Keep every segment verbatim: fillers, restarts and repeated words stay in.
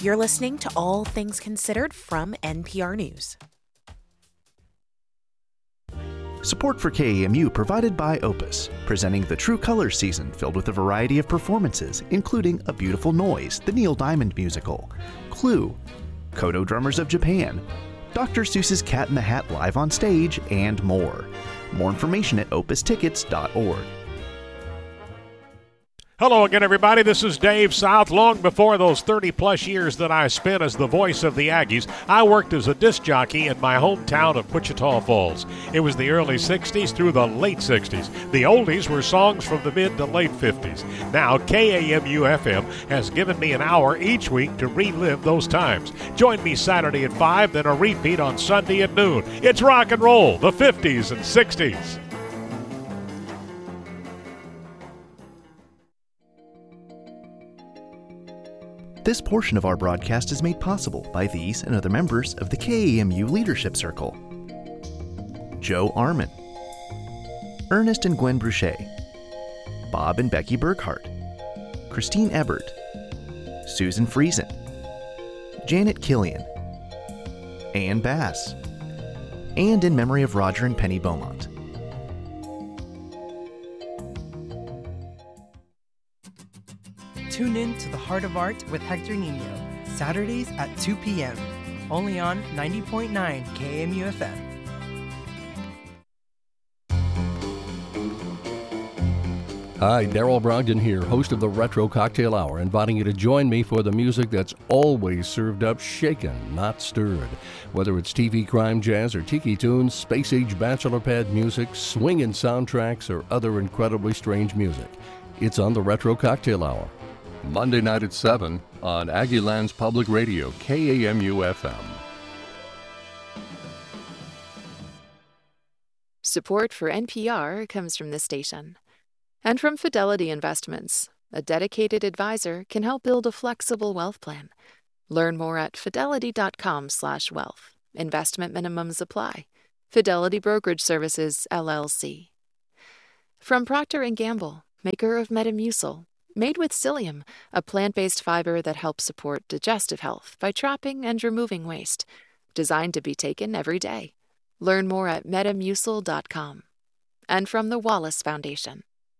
You're listening to All Things Considered from N P R News. Support for K A M U provided by Opus, presenting the True Colors season filled with a variety of performances, including A Beautiful Noise, the Neil Diamond musical, Clue, Kodo Drummers of Japan, Doctor Seuss's Cat in the Hat live on stage, and more. More information at opus tickets dot org. Hello again, everybody. This is Dave South. Long before those thirty-plus years that I spent as the voice of the Aggies, I worked as a disc jockey in my hometown of Wichita Falls. It was the early sixties through the late sixties. The oldies were songs from the mid to late fifties. Now, K A M U F M has given me an hour each week to relive those times. Join me Saturday at five, then a repeat on Sunday at noon. It's rock and roll, the fifties and sixties. This portion of our broadcast is made possible by these and other members of the K A M U Leadership Circle. Joe Armin, Ernest and Gwen Bruchet, Bob and Becky Burkhart, Christine Ebert, Susan Friesen, Janet Killian, Ann Bass, and in memory of Roger and Penny Beaumont. Tune in to the Heart of Art with Hector Nino, Saturdays at two p.m., only on ninety point nine K A M U F M. Hi, Daryl Brogdon here, host of the Retro Cocktail Hour, inviting you to join me for the music that's always served up shaken, not stirred. Whether it's T V crime jazz or tiki tunes, space-age bachelor pad music, swinging soundtracks, or other incredibly strange music, it's on the Retro Cocktail Hour. Monday night at seven on Aggieland's Public Radio, K A M U F M. Support for N P R comes from this station. And from Fidelity Investments, a dedicated advisor can help build a flexible wealth plan. Learn more at fidelity.com slash wealth. Investment minimums apply. Fidelity Brokerage Services, L L C. From Procter and Gamble, maker of Metamucil, made with psyllium, a plant-based fiber that helps support digestive health by trapping and removing waste. Designed to be taken every day. Learn more at metamucil dot com. And from the Wallace Foundation.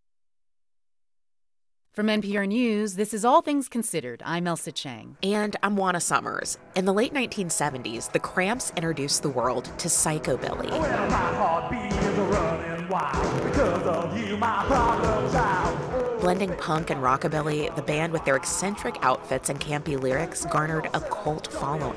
From N P R News, this is All Things Considered. I'm Elsa Chang. And I'm Juana Summers. In the late nineteen seventies, the Cramps introduced the world to Psychobilly. Well, my heartbeat is running wild because of you, my problem child. Blending punk and rockabilly, the band with their eccentric outfits and campy lyrics garnered a cult following.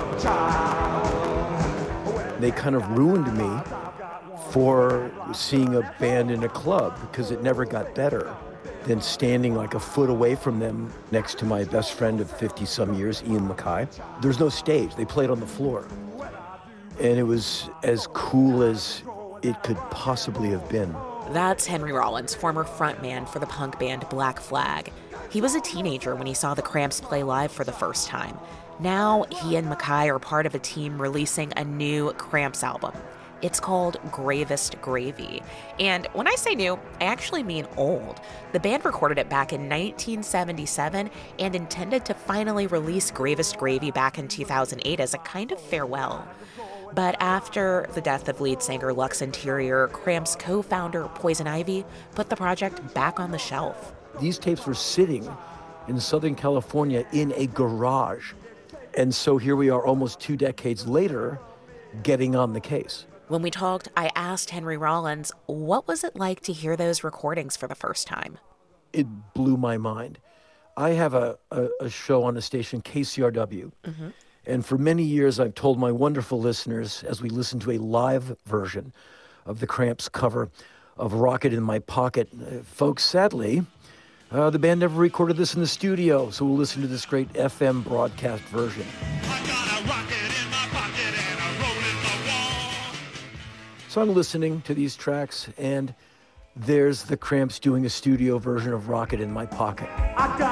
They kind of ruined me for seeing a band in a club because it never got better than standing like a foot away from them next to my best friend of fifty-some years, Ian MacKaye. There's no stage. They played on the floor. And it was as cool as it could possibly have been. That's Henry Rollins, former frontman for the punk band Black Flag. He was a teenager when he saw the Cramps play live for the first time. Now, he and MacKaye are part of a team releasing a new Cramps album. It's called Gravest Gravy. And when I say new, I actually mean old. The band recorded it back in nineteen seventy-seven and intended to finally release Gravest Gravy back in two thousand eight as a kind of farewell. But after the death of lead singer Lux Interior, Cramps co-founder Poison Ivy put the project back on the shelf. These tapes were sitting in Southern California in a garage. And so here we are almost two decades later, getting on the case. When we talked, I asked Henry Rollins, what was it like to hear those recordings for the first time? It blew my mind. I have a, a, a show on the station, K C R W. Mm-hmm. And for many years, I've told my wonderful listeners, as we listen to a live version of the Cramps cover of Rocket in My Pocket, uh, folks, sadly, uh, the band never recorded this in the studio, so we'll listen to this great F M broadcast version. I got a rocket in my pocket and a roll in the wall. So I'm listening to these tracks, and there's the Cramps doing a studio version of Rocket in My Pocket. I got